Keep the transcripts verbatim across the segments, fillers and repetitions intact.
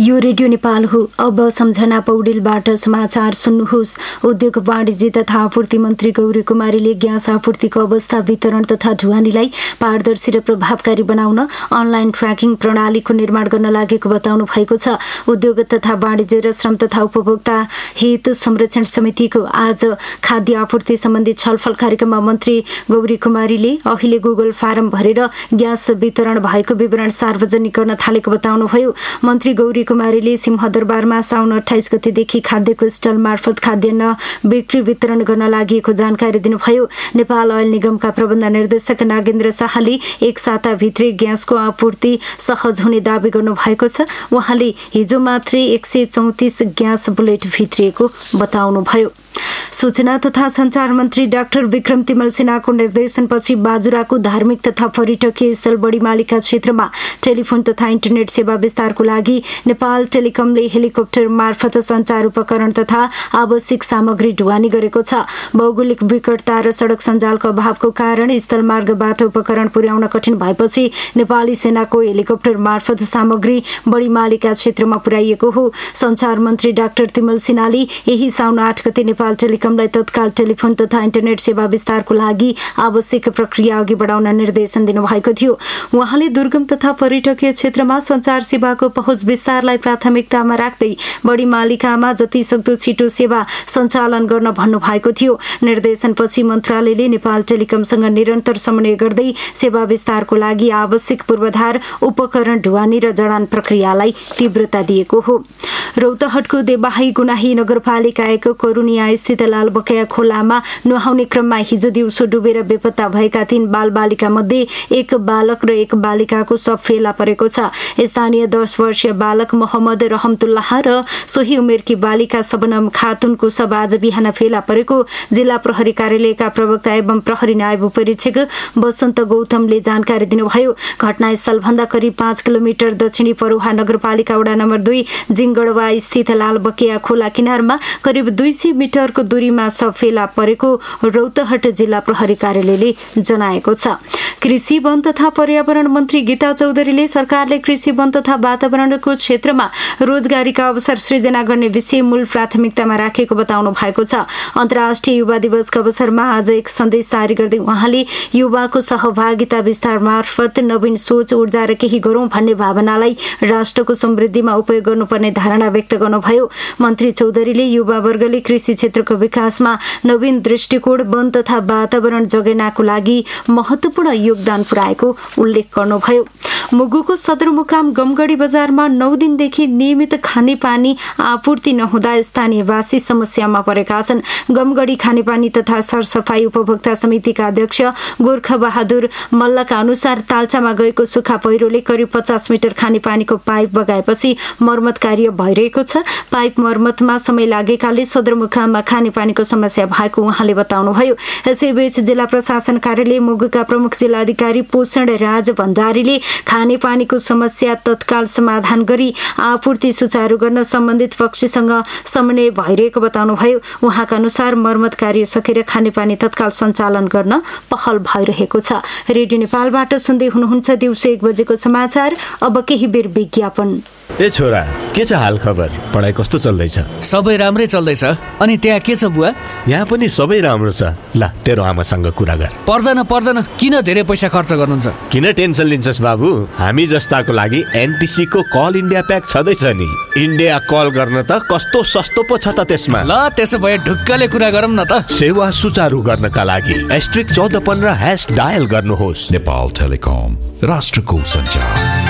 यो रेडियो नेपाल हो। अब सम्झना पौडेलबाट समाचार सुन्नुहोस्। उद्योग वाणिज्य तथा आपूर्ति मन्त्री गौरी कुमारीले ग्यास आपूर्तिको अवस्था, वितरण तथा ढुवानीलाई पारदर्शी र प्रभावकारी बनाउन अनलाइन ट्र्याकिङ प्रणालीको निर्माण गर्न लागेको बताउनु भएको छ। उद्योग तथा वाणिज्य र श्रम तथा उपभोक्ता हित संरक्षण समितिको आज खाद्य आपूर्ति सम्बन्धी छलफल कार्यक्रममा मन्त्री गौरी कुमारीले अहिले गुगल फारम भरेर ग्यास वितरण भएको विवरण सार्वजनिक गर्न थालेको बताउनुभयो। मन्त्री गौरी कुमारीले सिंहदरबारमा साउन अठाइस गतेदेखि खाद्यको स्टल मार्फत खाद्यान्न बिक्री वितरण गर्न लागि जानकारी दिनुभयो। नेपाल ओइल निगमका प्रबन्ध निर्देशक नागेन्द्र शाहले एक साताभित्रै ग्यासको आपूर्ति सहज हुने दावी गर्नुभएको छ। उहाँले हिजो मात्रै एक सय चौतिस ग्यास बुलेट भित्रिएको बताउनुभयो। सूचना तथा संचार मन्त्री डाक्टर विक्रम तिमल सिन्हाको निर्देशनपछि बाजुराको धार्मिक तथा पर्यटकीय स्थल बढीमालिका क्षेत्रमा टेलिफोन तथा इन्टरनेट सेवा विस्तारको लागि नेपाल टेलिकमले हेलिकप्टर मार्फत सञ्चार उपकरण तथा आवश्यक सामग्री ढुवानी गरेको छ। भौगोलिक विकटता र सडक सञ्जालको अभावको कारण स्थलमार्गबाट उपकरण पुर्याउन कठिन भएपछि नेपाली सेनाको हेलिकप्टर मार्फत सामग्री बढीमालिका क्षेत्रमा पुर्याइएको हो। सञ्चार मन्त्री डाक्टर तिमल सिन्हाले यही साउन आठ गते नेपाल टेलिकमलाई तत्काल टेलिफोन तथा इन्टरनेट सेवा विस्तारको लागि आवश्यक प्रक्रिया अघि बढाउन निर्देशन दिनुभएको थियो। उहाँले दुर्गम तथा पर्यटकीय क्षेत्रमा सञ्चार सेवाको पहुँच विस्तारलाई प्राथमिकतामा राख्दै बढीमालिकामा जति सक्दो छिटो सेवा सञ्चालन गर्न भन्नुभएको थियो। निर्देशनपछि मन्त्रालयले नेपाल टेलिकमसँग निरन्तर समन्वय गर्दै सेवा विस्तारको लागि आवश्यक पूर्वाधार, उपकरण ढुवानी र जडान प्रक्रियालाई तीव्रता दिएको हो। रौतहटको देवाही गुनाही नगरपालिका एक करुनिया स्थित लालबकेया खोलामा नुहाउने क्रममा हिजो दिउँसो डुबेर बेपत्ता भएका तीन बालबालिका मध्ये एक बालक र एक बालिकाको शव फेला परेको छ। स्थानीय दस वर्षीय बालक मोहम्मद रहमतुल्लाह र सोही उमेरकी बालिका सबनम खातुनको शव आज बिहान फेला परेको जिल्ला प्रहरी कार्यालयका प्रवक्ता एवं प्रहरी नायब उपरीक्षक वसन्त गौतमले जानकारी दिनुभयो। घटनास्थलभन्दा करिब पाँच किलोमिटर दक्षिणी परुहा नगरपालिका वडा नम्बर दुई जिङगडवा स्थित लालबकेया खोला किनारमा करिब दुई सय मिटरको दूरीमा शव फेला परेको रौतहट जिल्ला प्रहरी कार्यालयले जनाएको छ। कृषि, वन तथा पर्यावरण मन्त्री गीता चौधरीले सरकारले कृषि, वन तथा वातावरणको क्षेत्रमा रोजगारीका अवसर सृजना गर्ने विषय मूल प्राथमिकतामा राखेको बताउनु भएको छ। अन्तर्राष्ट्रिय युवा दिवसको अवसरमा आज एक सन्देश जारी गर्दै उहाँले युवाको सहभागिता विस्तार मार्फत नवीन सोच, ऊर्जा र केही गरौँ भन्ने भावनालाई राष्ट्रको समृद्धिमा उपयोग गर्नुपर्ने धारणा व्यक्त गर्नुभयो। मन्त्री चौधरीले युवा वर्गले कृषि क्षेत्रको विकासमा नवीन दृष्टिकोण, वन तथा वातावरण जगेर्नाको लागि महत्वपूर्ण योगदान पुर्याएको उल्लेख गर्नुभयो। मुगुको सदरमुकाम गमगढी बजारमा नौ दिनदेखि नियमित खानेपानी आपूर्ति नहुँदा स्थानीयवासी समस्यामा परेका छन्। गमगढी खानेपानी तथा सरसफाई उपभोक्ता समितिका अध्यक्ष गोर्खा बहादुर मल्लका अनुसार ताल्चामा गएको सुक्खा पहिरोले करिब पचास मिटर खानेपानीको पाइप बगाएपछि मर्मत कार्य भइरहेको छ। पाइप मर्मतमा समय लागेकाले सदरमुकाममा खानेपानीको समस्या भएको उहाँले बताउनुभयो। यसैबीच जिल्ला प्रशासन कार्यालय मुगुका प्रमुख जिल्लाधिकारी पोषण राज भण्डारीले खानेपानीको समस्या तत्काल समाधान गरी आपूर्ति सुचारू गर्न सम्बन्धित पक्षसँग समन्वय भइरहेको बताउनुभयो। उहाँका अनुसार मर्मत कार्य सकेर खानेपानी तत्काल सञ्चालन गर्न पहल भइरहेको छ। रेडियो नेपालबाट सुन्दै हुनुहुन्छ दिउँसो एक बजेको समाचार। अब केही बेर विज्ञापन। ए छोरा, के छ हाल खबर? पढाइ कस्तो चल्दैछ? सबै राम्रै चल्दैछ। अनि त्यहाँ के छ बुवा? यहाँ पनि सबै राम्रो छ। ल तेरो आमासँग कुरा गर। पर्दैन पर्दैन, किन धेरै पैसा खर्च गर्नुहुन्छ? किन टेन्सन लिन्छस् बाबु? हामी जस्ताको लागि एनटिसी को कल इन्डिया प्याक छँदैछ नि। इन्डिया कल गर्न त कस्तो सस्तो पो छ त त्यसमा। ल त्यसो भए ढुक्कले कुरा गरौँ न त। सेवा सुचारू गर्नका लागि एस्ट्रिक चौध पन्ध्र ह्यास डायल गर्नुहोस्। नेपाल टेलिकम, राष्ट्रको सञ्चार।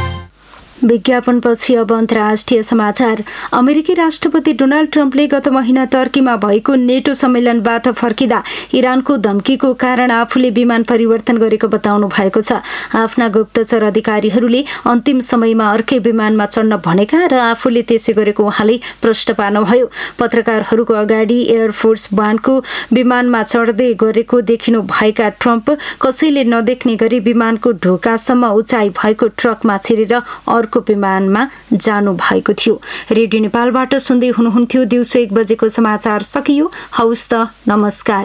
विज्ञापनपछि अब अन्तर्राष्ट्रिय समाचार। अमेरिकी राष्ट्रपति डोनाल्ड ट्रम्पले गत महिना टर्कीमा भएको नेटो सम्मेलनबाट फर्किँदा इरानको धम्कीको कारण आफूले विमान परिवर्तन गरेको बताउनु भएको छ। आफ्ना गुप्तचर अधिकारीहरूले अन्तिम समयमा अर्कै विमानमा चढ्न भनेका र आफूले त्यसै गरेको उहाँले प्रश्न पार्नुभयो। पत्रकारहरूको अगाडि एयरफोर्स वानको विमानमा चढ्दै गरेको देखिनु भएका ट्रम्प कसैले नदेख्ने गरी विमानको ढोकासम्म उचाइ भएको ट्रकमा छिरेर अर्को विमानमा जानु भएको थियो। रेडियो नेपालबाट सुन्दै हुनुहुन्थ्यो दिउँसो एक बजेको समाचार सकियो। हौस् त, नमस्कार।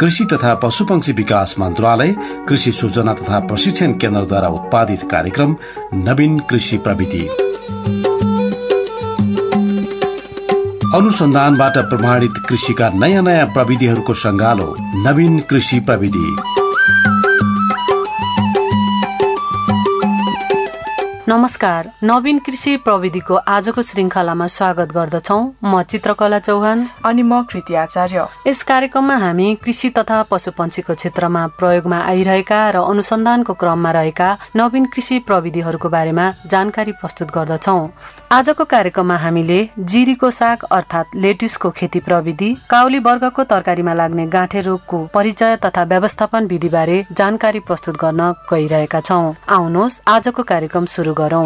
कृषि तथा पशुपक्षी विकास मन्त्रालय, कृषि सूचना तथा प्रशिक्षण केन्द्रद्वारा उत्पादित कार्यक्रम नवीन कृषि प्रविधि। अनुसन्धानबाट प्रमाणित कृषिका नयाँ नयाँ प्रविधिहरूको संगालो नवीन कृषि प्रविधि। नमस्कार, नवीन कृषि प्रविधिको आजको श्रृंखलामा स्वागत गर्दछौ। म चित्रकला चौहान अनि म कृति आचार्य। यस कार्यक्रममा हामी कृषि तथा पशुपन्छीको क्षेत्रमा प्रयोगमा आइरहेका र अनुसन्धानको क्रममा रहेका नवीन कृषि प्रविधिहरूको बारेमा जानकारी प्रस्तुत गर्दछौ। आजको कार्यक्रममा हामीले जिरीको साग अर्थात् लेटुसको खेती प्रविधि, काउली वर्गको तरकारीमा लाग्ने गाँठे रोगको परिचय तथा व्यवस्थापन विधिबारे जानकारी प्रस्तुत गर्न गइरहेका छौं। आउनुहोस् आजको कार्यक्रम सुरु गरौं।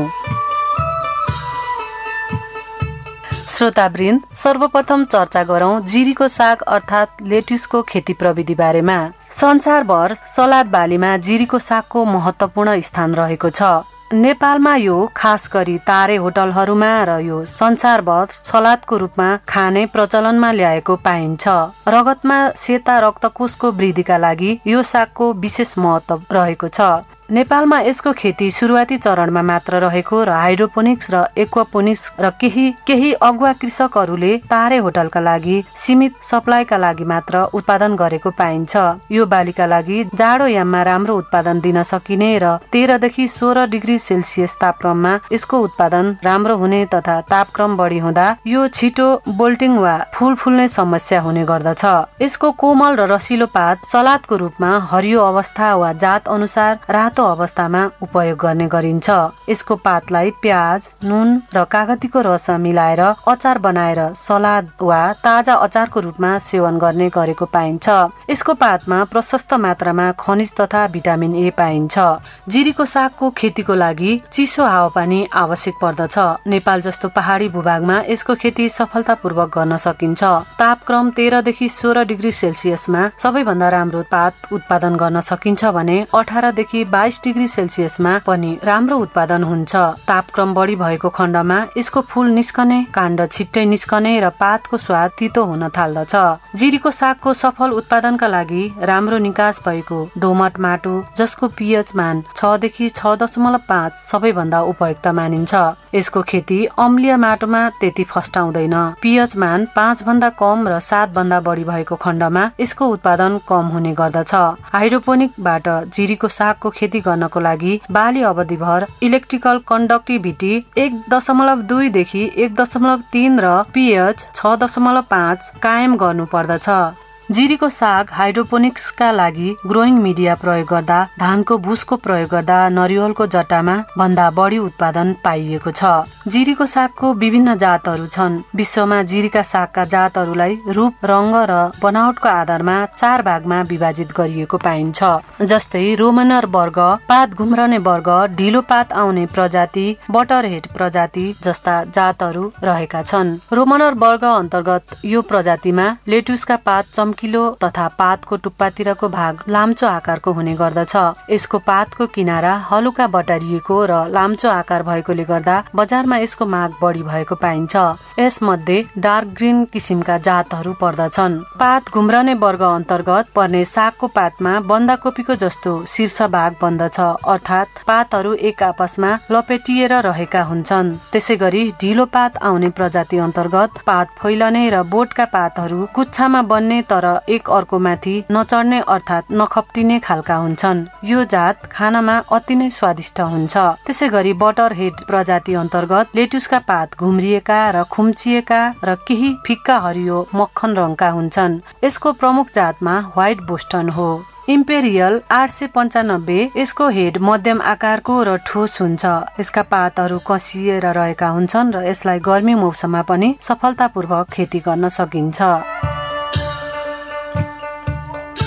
श्रोतावृन्द, सर्वप्रथम चर्चा गरौं जिरीको साग अर्थात् लेटुसको खेती प्रविधि बारेमा। संसारभर सलाद बालीमा जिरीको सागको महत्वपूर्ण स्थान रहेको छ। नेपालमा यो खास गरी तारे होटलहरूमा र यो संसारभर सलादको रूपमा खाने प्रचलनमा ल्याएको पाइन्छ। रगतमा सेता रक्तकोषको वृद्धिका लागि यो सागको विशेष महत्व रहेको छ। नेपालमा यसको खेती सुरुवाती चरणमा मात्र रहेको र हाइड्रोपोनिक्स र एक्वापोनिक्स र केही केही अगुवा कृषकहरूले तारे होटलका लागि सीमित सप्लाईका लागि मात्र उत्पादन गरेको पाइन्छ। यो बालीका लागि जाडो याममा राम्रो उत्पादन दिन सकिने र तेह्रदेखि सोह्र डिग्री सेल्सियस तापक्रममा यसको उत्पादन राम्रो हुने तथा तापक्रम बढी हुँदा यो छिटो बोल्टिङ वा फूल फुल्ने समस्या हुने गर्दछ। यसको कोमल र रसिलो पात सलादको रूपमा हरियो अवस्था वा जात अनुसार रातो अवस्थामा उपयोग गर्ने गरिन्छ। यसको पातलाई प्याज, नुन र कागतीको रस मिलाएर अचार बनाएर सलाद वा ताजा अचारको रूपमा सेवन गर्ने गरेको पाइन्छ। यसको पातमा प्रशस्त मात्रामा खनिज तथा भिटामिन ए पाइन्छ। जिरीको सागको खेतीको लागि चिसो हावापानी आवश्यक पर्दछ। नेपाल जस्तो पहाडी भूभागमा यसको खेती सफलतापूर्वक गर्न सकिन्छ। तापक्रम तेह्रदेखि सोह्र डिग्री सेल्सियसमा सबैभन्दा राम्रो पात उत्पादन गर्न सकिन्छ भने अठारदेखि बाइस डिग्री सेल्सियसमा पनि राम्रो उत्पादन हुन्छ। तापक्रम बढी भएको खण्डमा यसको फूल निस्कने, काण्ड छिट्टै निस्कने र पातको स्वाद तितो हुन थाल्दछ। जिरीको सागको सफल उत्पादनका लागि राम्रो निकास भएको दोमट माटो जसको पीएच मान छ देखि छ दशमलव पाँच सबैभन्दा उपयुक्त मानिन्छ। यसको खेती अम्लीय माटोमा त्यति फस्टाउँदैन। पीएच मान पाँच भन्दा कम र सात भन्दा बढी भएको खण्डमा यसको उत्पादन कम हुने गर्दछ। हाइड्रोपोनिकबाट जिरीको सागको खेती गर्नको लागि बाली अवधिभर इलेक्ट्रिकल कन्डक्टिभिटी एक दशमलव दुई देखि एक दशमलव तीन र पीएच छ दशमलव पाँच कायम गर्नु पर्दछ। जिरीको साग हाइड्रोपोनिक्सका लागि ग्रोइङ मिडिया प्रयोग गर्दा, धानको भुसको प्रयोग गर्दा नरिवलको जट्टामा भन्दा बढी उत्पादन पाइएको छ। जिरीको सागको विभिन्न जातहरू छन्। विश्वमा जिरीका सागका जातहरूलाई रूप, रंग र बनावटको आधारमा चार भागमा विभाजित गरिएको पाइन्छ। जस्तै रोमनर वर्ग, पात घुम्रने वर्ग, ढिलो पात आउने प्रजाति, बटरहेड प्रजाति जस्ता जातहरू रहेका छन्। रोमनर वर्ग अन्तर्गत यो प्रजातिमा लेटुसका पात किलो तथा पातको टुप्पातिरको भाग लाम्चो आकारको हुने गर्दछ। यसको पातको किनारा हलुका बटारिएको र लाम्चो आकार भएकोले गर्दा बजारमा यसको माग बढी भएको पाइन्छ। यसमध्ये डार्क ग्रीन किसिमका जातहरू पर्दछन्। पात घुम्रने वर्ग अन्तर्गत पर्ने सागको पातमा बन्दाकोपीको जस्तो शीर्ष भाग बन्दछ, अर्थात् पातहरू एक आपसमा लपेटिएर रहेका हुन्छन्। त्यसै गरी ढिलो पात आउने प्रजाति अन्तर्गत पात फैलने र बोटका पातहरू गुच्छामा बन्ने तर एक अर्को माथि नचढ्ने अर्थात् नखप्टिने खालका हुन्छन्। यो जात खानामा अति नै स्वादिष्ट हुन्छ। त्यसै गरी बटर हेड प्रजाति अन्तर्गत लेटुसका पात घुम्रिएका र खुम्चिएका र केही फिक्का हरियो मक्खन रङका हुन्छन्। यसको प्रमुख जातमा व्हाइट बोस्टन हो। इम्पेरियल आठ सय पन्चानब्बे यसको हेड मध्यम आकारको र ठोस हुन्छ। यसका पातहरू कसिएर रहेका हुन्छन् र यसलाई गर्मी मौसममा पनि सफलतापूर्वक खेती गर्न सकिन्छ।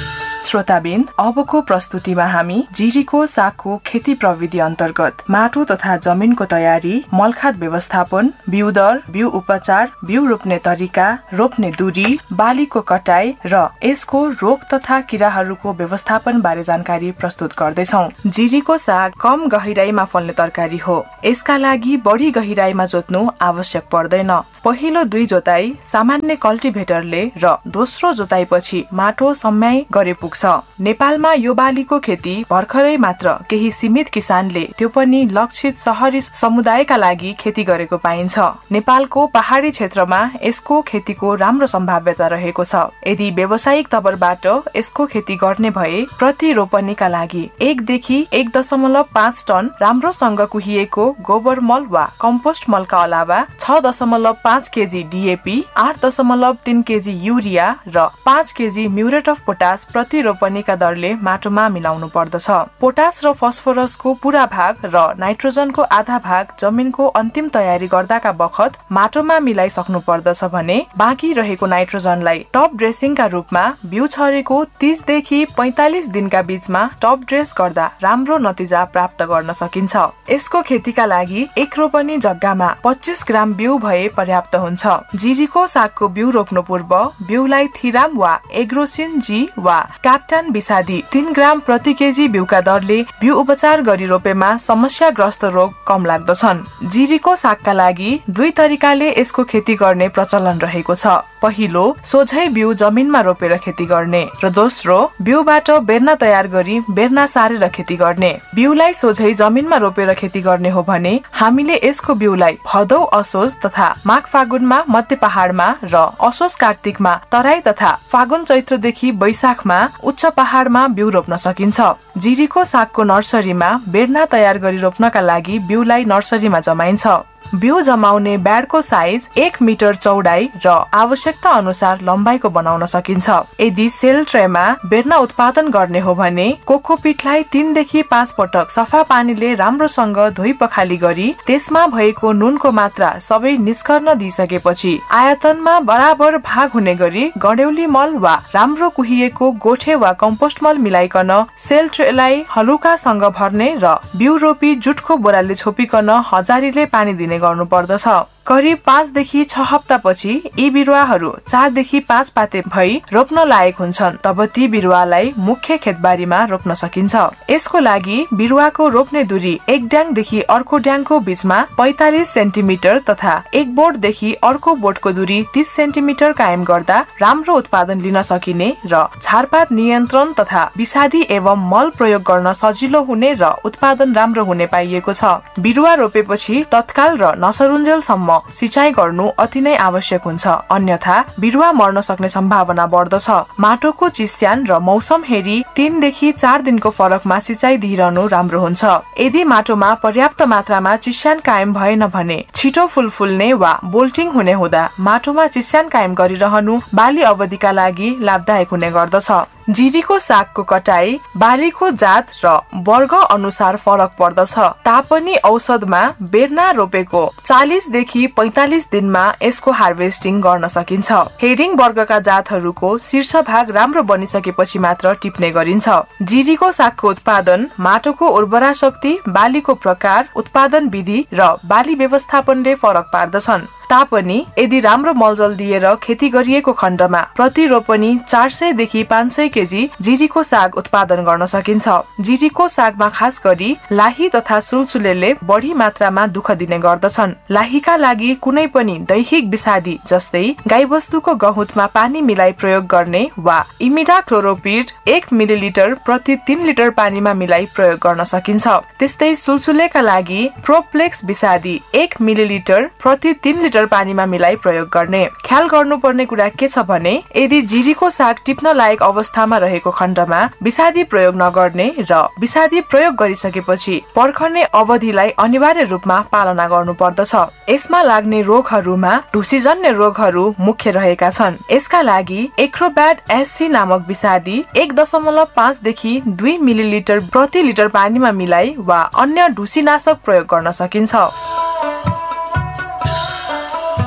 श्रोताबिन्द, अबको प्रस्तुतिमा हामी जिरीको सागको खेती प्रविधि अन्तर्गत माटो तथा जमिनको तयारी, मलखाद व्यवस्थापन, बिउ दर, बिउ उपचार, बिउ रोप्ने तरिका, रोप्ने दूरी, बालीको कटाई र यसको रोग तथा किराहरूको व्यवस्थापन बारे जानकारी प्रस्तुत गर्दैछौ। जिरीको साग कम गहिराईमा फल्ने तरकारी हो। यसका लागि बढी गहिराईमा जोत्नु आवश्यक पर्दैन। पहिलो दुई जोताई सामान्य कल्टिभेटरले र दोस्रो जोताईपछि माटो सम्याई गरे पुग्छ। नेपालमा यो बालीको खेती भर्खरै मात्र केही सीमित किसानले, त्यो पनि लक्षित शहरी समुदायका लागि खेती गरेको पाइन्छ। नेपालको पहाडी क्षेत्रमा यसको खेतीको राम्रो सम्भाव्यता रहेको छ। यदि व्यावसायिक तवरबाट यसको खेती गर्ने भए प्रति रोपनीका लागि एकदेखि एक दशमलव पाँच टन राम्रोसँग कुहिएको गोबर मल वा कम्पोस्ट मलका अलावा छ दशमलव पाँच केजी डीएपी, आठ दशमलव तीन केजी युरिया र पाँच केजी म्युरेट अफ पोटास प्रति रोपनीका दरले माटोमा मिलाउनु पर्दछ। पोटास र फस्फोरसको पूरा भाग र नाइट्रोजनको आधा भाग जमिनको अन्तिम तयारी गर्दाका बखत माटोमा मिलाइसक्नु पर्दछ भने बाँकी रहेको नाइट्रोजनलाई टप ड्रेसिङका रूपमा बिउ छरेको तीस देखि पैंतालिस दिनका बीचमा टप ड्रेस गर्दा राम्रो नतिजा प्राप्त गर्न सकिन्छ। यसको खेतीका लागि एक रोपनी जग्गामा पच्चीस ग्राम बिउ भए पर्याप्त हुन्छ। जिरीको सागको बिउ रोप्नु पूर्व बिउलाई थिराम वा एग्रोसिन जी वा क्याप्टन विषादी तीन ग्राम प्रति केजी बिउका दरले बिउ उपचार गरी रोपेमा समस्याग्रस्त रोग कम लाग्दछन्। जिरीको सागका लागि दुई तरिकाले यसको खेती गर्ने प्रचलन रहेको छ। पहिलो, सोझै बिउ जमिनमा रोपेर खेती गर्ने र दोस्रो, बिउबाट बेर्ना तयार गरी बेर्ना सारेर खेती गर्ने। बिउलाई सोझै जमिनमा रोपेर खेती गर्ने हो भने हामीले यसको बिउलाई भदौ असोज तथा माघ फागुनमा मध्य पहाडमा र असोज कार्तिकमा तराई तथा फागुन चैत्रदेखि वैशाखमा उच्च पहाडमा बिउ रोप्न सकिन्छ। जिरीको सागको नर्सरीमा बेर्ना तयार गरी रोप्नका लागि बिउलाई नर्सरीमा जमाइन्छ। बिउ जमाउने ब्याडको साइज एक मिटर चौडाई र आवश्यकता अनुसार लम्बाइको बनाउन सकिन्छ। यदि सेल ट्रेमा बेर्ना उत्पादन गर्ने हो भने कोकोपिटलाई तीन देखि पाँच पटक सफा पानीले राम्रोसँग धोई पखाली गरी त्यसमा भएको नुनको मात्रा सबै निस्कर्न दिइसकेपछि आयतनमा बराबर भाग हुने गरी गडेउली मल वा राम्रो कुहिएको गोठे वा कम्पोस्ट मल मिलाइकन सेल ट्रेलाई हलुकासँग भर्ने र बिउ रोपी जुटको बोराले छोपिकन हजारीले पानी दिने गर्नु पर्दछ। करिब पाँच देखि छ हप्तापछि यी बिरुवाहरू चार देखि पाँच पाते भई रोप्न लायक हुन्छन्। तब ती बिरुवालाई मुख्य खेतबारीमा रोप्न सकिन्छ। यसको लागि बिरुवाको रोप्ने दूरी एक ड्याङदेखि अर्को ड्याङको बीचमा पैंतालिस सेन्टिमिटर तथा एक बोटदेखि अर्को बोटको दूरी तीस सेन्टिमिटर कायम गर्दा राम्रो उत्पादन लिन सकिने र झारपात नियन्त्रण तथा विषादी एवं मल प्रयोग गर्न सजिलो हुने र उत्पादन राम्रो हुने पाइएको छ। बिरुवा रोपेपछि तत्काल र नसरुन्जेलसम्म सिंचाइ गर्नु अति नै आवश्यक हुन्छ, अन्यथा बिरुवा मर्न सक्ने सम्भावना बढ्दछ। माटोको चिस्यान र मौसम हेरी तीन देखि चार दिनको फरकमा सिंचाइ दिइरहनु राम्रो हुन्छ। यदि माटोमा पर्याप्त मात्रामा चिस्यान कायम भएन भने छिटो फूल फुल्ने वा बोल्टिङ हुने हुँदा माटोमा चिस्यान कायम गरिरहनु बाली अवधिका लागि लाभदायक हुने गर्दछ। जिरीको सागको कटाई बालीको जात र वर्ग अनुसार फरक पर्दछ तापनि औसतमा बेर्ना रोपेको चालीस देखि पैंतालिस दिनमा यसको हार्भेस्टिङ गर्न सकिन्छ। हेडिङ वर्गका जातहरूको शीर्ष भाग राम्रो बनिसकेपछि मात्र टिप्ने गरिन्छ। जिरीको सागको उत्पादन माटोको उर्वरा शक्ति, बालीको प्रकार, उत्पादन विधि र बाली व्यवस्थापनले फरक पार्दछन्। तापनि यदि राम्रो मलजल दिएर खेती गरिएको खण्डमा प्रति रोपनी चार सय देखि पाँच सय केजी जिरीको साग उत्पादन गर्न सकिन्छ। जिरीको सागमा खास गरी लाही तथा सुलसुलेले बढी मात्रामा दुःख दिने गर्दछन्। लाहीका लागि कुनै पनि दैहिक विषादी जस्तै गाईबस्तुको गहुँतमा पानी मिलाई प्रयोग गर्ने वा इमिडाक्लोरोपिड एक मिलिलिटर प्रति तीन लिटर पानीमा मिलाई प्रयोग गर्न सकिन्छ। त्यस्तै सुलसुलेका लागि प्रोप्लेक्स विषादी एक मिलिलिटर प्रति तीन लिटर पानीमा मिलाई प्रयोग गर्ने। ख्याल गर्नुपर्ने कुरा के छ भने यदि जिरीको साग टिप्न लायक अवस्थामा रहेको खण्डमा विषादी प्रयोग नगर्ने र विषादी प्रयोग गरिसकेपछि पर्खने अवधिलाई अनिवार्य रूपमा पालना गर्नु पर्दछ। यसमा लाग्ने रोगहरूमा ढुसीजन्य रोगहरू मुख्य रहेका छन्। यसका लागि एक्रोब्याट एससी नामक विषादी एक दशमलव पाँच देखि दुई मिलिलिटर प्रति लिटर पानीमा मिलाई वा अन्य ढुसीनाशक प्रयोग गर्न सकिन्छ।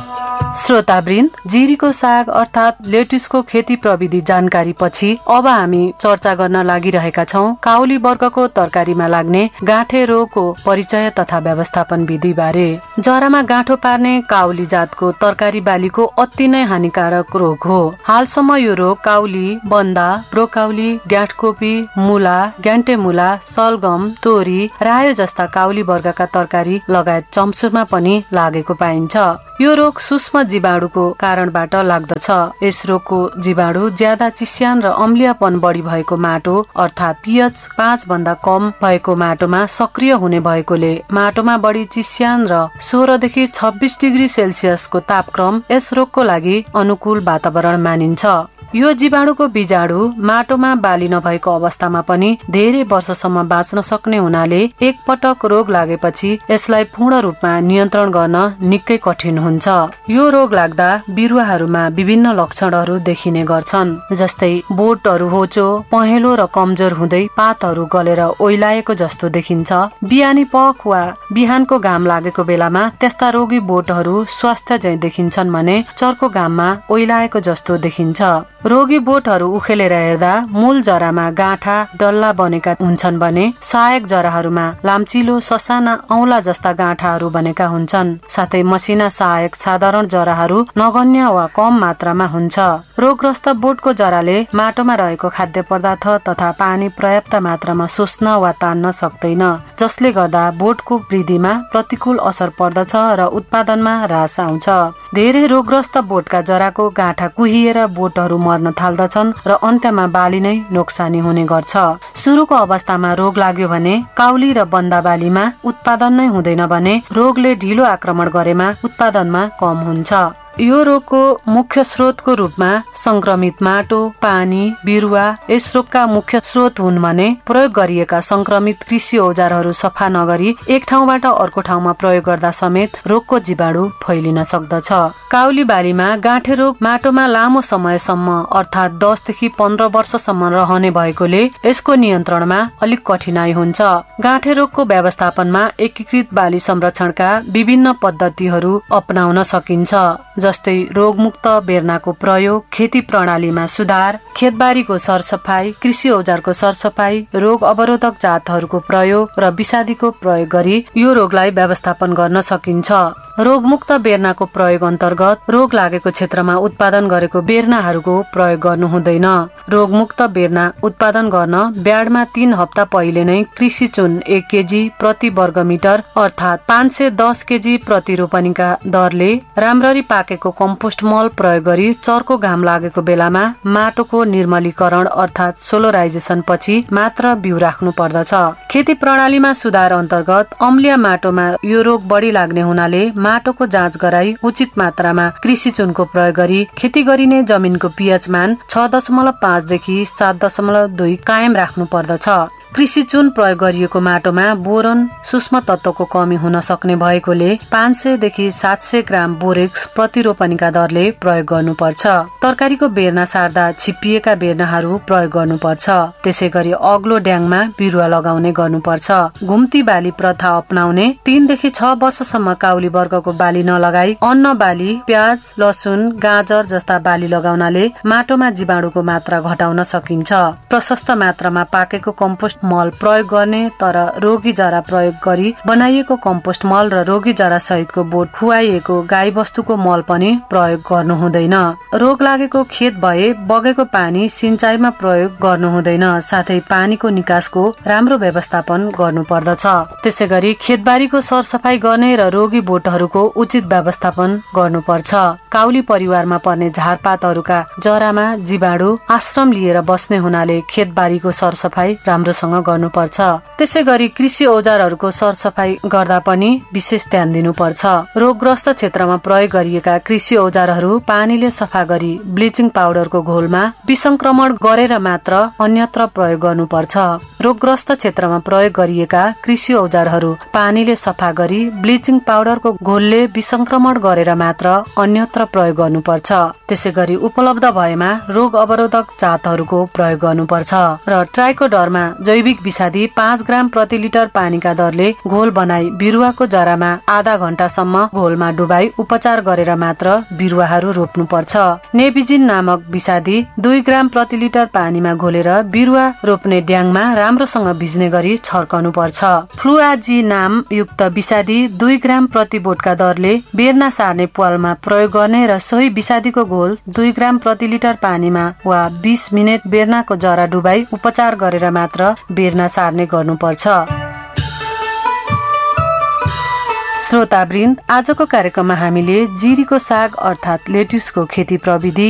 श्रोतावृन्द, जिरीको साग अर्थात लेटुसको खेती प्रविधि जानकारी पछि अब हामी चर्चा गर्न लागिरहेका छौं काउली वर्गको तरकारीमा लाग्ने गाँठे रोगको परिचय तथा व्यवस्थापन विधि बारे। जरामा गाँठो पार्ने काउली जातको तरकारी बालीको अति नै हानिकारक रोग हो। हालसम्म यो रोग काउली, बन्दा, ब्रोकाउली, ग्याँठकोपी, मूला, ग्यान्टे मूला, सलगम, तोरी, रायो जस्ता काउली वर्गका तरकारी लगायत चम्सुरमा पनि लागेको पाइन्छ। यो रोग सूक्ष्म जीवाणुको कारणबाट लाग्दछ। यस रोगको जीवाणु ज्यादा चिस्यान र अम्लीयपन बढी भएको माटो अर्थात पीएच पाँच भन्दा कम भएको माटोमा सक्रिय हुने भएकोले माटोमा बढी चिस्यान र सोह्र देखि छब्बीस डिग्री सेल्सियसको तापक्रम यस रोगको लागि अनुकूल वातावरण मानिन्छ। यो जीवाणुको बीजाणु माटोमा बाली नभएको अवस्थामा पनि धेरै वर्षसम्म बाँच्न सक्ने हुनाले एक पटक रोग लागेपछि यसलाई पूर्ण रूपमा नियन्त्रण गर्न निकै कठिन हुन्छ। यो रोग लाग्दा बिरुवाहरूमा विभिन्न लक्षणहरू देखिने गर्छन्, जस्तै बोटहरू होचो, पहेँलो र कमजोर हुँदै पातहरू गलेर ओइलाएको जस्तो देखिन्छ। बिहानी पख वा बिहानको घाम लागेको बेलामा त्यस्ता रोगी बोटहरू स्वास्थ्य झैं देखिन्छन् भने चर्को घाममा ओइलाएको जस्तो देखिन्छ। रोगी बोटहरू उखेलेर हेर्दा मूल जरामा गाँठा डल्ला बनेका हुन्छन् भने सहायक जराहरूमा लाम्चिलो ससाना औंला जस्ता गाँठाहरू बनेका हुन्छन्। साथै मसिना सहायक साधारण जराहरू नगण्य वा कम मात्रामा हुन्छ। रोगग्रस्त बोटको जराले माटोमा रहेको खाद्य पदार्थ तथा पानी पर्याप्त मात्रामा सोच्न वा तान्न सक्दैन, जसले गर्दा बोटको वृद्धिमा प्रतिकूल असर पर्दछ र उत्पादनमा ह्रास आउँछ। धेरै रोगग्रस्त बोटका जराको गाँठा कुहिएर बोटहरू मर्न थाल्दछन् र अन्त्यमा बाली नै नोक्सानी हुने गर्छ। सुरुको अवस्थामा रोग लाग्यो भने काउली र बन्दा बालीमा उत्पादन नै हुँदैन भने रोगले ढिलो आक्रमण गरेमा उत्पादनमा कम हुन्छ। यो रोगको मुख्य स्रोतको रूपमा संक्रमित माटो, पानी, बिरुवा यस रोगका मुख्य स्रोत हुन् भने प्रयोग गरिएका संक्रमित कृषि औजारहरू सफा नगरी एक ठाउँबाट अर्को ठाउँमा प्रयोग गर्दा समेत रोगको जीवाणु फैलिन सक्दछ। काउली बालीमा गाँठे रोग माटोमा लामो समयसम्म अर्थात दस देखि पन्ध्र वर्षसम्म रहने भएकोले यसको नियन्त्रणमा अलिक कठिनाई हुन्छ। गाँठे रोगको व्यवस्थापनमा एकीकृत बाली संरक्षणका विभिन्न पद्धतिहरू अपनाउन सकिन्छ, जस्तै रोगमुक्त बेर्नाको प्रयोग, खेती प्रणालीमा सुधार, खेतबारीको सरसफाई, कृषि औजारको सरसफाई, रोग अवरोधक जातहरूको प्रयोग र विषादीको प्रयोग गरी यो रोगलाई व्यवस्थापन गर्न सकिन्छ। रोगमुक्त बेर्नाको प्रयोग अन्तर्गत रोग लागेको क्षेत्रमा उत्पादन गरेको बेर्नाहरूको प्रयोग गर्नु हुँदैन। रोगमुक्त बेर्ना उत्पादन गर्न ब्याडमा तीन हप्ता पहिले नै कृषि चुन एक केजी प्रति वर्ग मिटर अर्थात पाँच सय दस केजी प्रति रोपनीका दरले राम्ररी पाकेको कम्पोस्ट मल प्रयोग गरी चर्को घाम लागेको बेलामा माटोको निर्मलीकरण अर्थात सोलोराइजेसन पछि मात्र बिउ राख्नु पर्दछ। खेती प्रणालीमा सुधार अन्तर्गत अम्लीय माटोमा यो रोग बढी लाग्ने हुनाले माटोको जाँच गराई उचित मात्रामा कृषि चुनको प्रयोग गरी खेती गरिने जमिनको पीएच मान छ दशमलव पाँच देखि सात दशमलव दुई कायम राख्नु पर्दछ। कृषि चुन प्रयोग गरिएको माटोमा बोरन सूक्ष्म तत्वको कमी हुन सक्ने भएकोले पाँच सय देखि सात सय ग्राम बोरेक्स प्रति रोपनीका दरले प्रयोग गर्नुपर्छ। तरकारीको बेर्ना सार्दा छिप्पिएका बेर्नाहरू प्रयोग गर्नुपर्छ। त्यसै गरी अग्लो ड्याङमा बिरुवा लगाउने गर्नुपर्छ। घुम्ती बाली प्रथा अपनाउने तीनदेखि छ वर्षसम्म काउली वर्गको बाली नलगाई अन्न बाली, प्याज, लसुन, गाजर जस्ता बाली लगाउनाले माटोमा जीवाणुको मात्रा घटाउन सकिन्छ। प्रशस्त मात्रामा पाकेको कम्पोस्ट मल प्रयोग गर्ने तर रोगी जरा प्रयोग गरी बनाइएको कम्पोस्ट मल र रोगी जरा सहितको बोट खुवाइएको गाई बस्तुको मल पनि प्रयोग गर्नु हुँदैन। रोग लागेको खेत भए बगेको पानी सिंचाइमा प्रयोग गर्नु हुँदैन, साथै पानीको निकासको राम्रो व्यवस्थापन गर्नु पर्दछ। त्यसै गरी खेतबारीको सरसफाई गर्ने र रोगी बोटहरूको उचित व्यवस्थापन गर्नुपर्छ। काउली परिवारमा पर्ने झारपातहरूका जरामा जीवाणु आश्रम लिएर बस्ने हुनाले खेतबारीको सरसफाई राम्रोसँग गर्नुपर्छ। त्यसै गरी कृषि औजारहरूको सरसफाई गर्दा पनि विशेष ध्यान दिनुपर्छ। रोगग्रस्त क्षेत्रमा प्रयोग गरिएका कृषि औजारहरू पानीले सफा गरी ब्लिचिङ पाउडरको घोलमा विसंक्रमण गरेर मात्र अन्यत्र प्रयोग गर्नुपर्छ। रोगग्रस्त क्षेत्रमा प्रयोग गरिएका कृषि औजारहरू पानीले सफा गरी ब्लिचिङ पाउडरको घोलले विसंक्रमण गरेर मात्र अन्यत्र प्रयोग गर्नुपर्छ। त्यसै गरी उपलब्ध भएमा रोग अवरोधक जातहरूको प्रयोग गर्नुपर्छ र ट्राइकोडर्मा जैविक जैविक विषादी पाँच ग्राम प्रति लिटर पानीका दरले घोल बनाई बिरुवाको जरामा आधा घण्टासम्म घोलमा डुबाई उपचार गरेर मात्र बिरुवाहरू रोप्नु पर्छ। नेबिजिन नामक विषादी दुई ग्राम प्रति लिटर पानीमा घोलेर बिरुवा रोप्ने ड्याङमा राम्रोसँग भिज्ने गरी छर्कनु पर्छ। फ्लुआजी नाम युक्त विषादी दुई ग्राम प्रति बोटका दरले बेर्ना सार्ने प्वालमा प्रयोग गर्ने र सोही विषादीको घोल दुई ग्राम प्रति लिटर पानीमा वा बीस मिनट बेर्नाको जरा डुबाई उपचार गरेर मात्र बेर्ना सार्ने गर्नुपर्छ। श्रोतावृन्द, आजको कार्यक्रममा हामीले जिरीको साग अर्थात् लेट्युसको खेती प्रविधि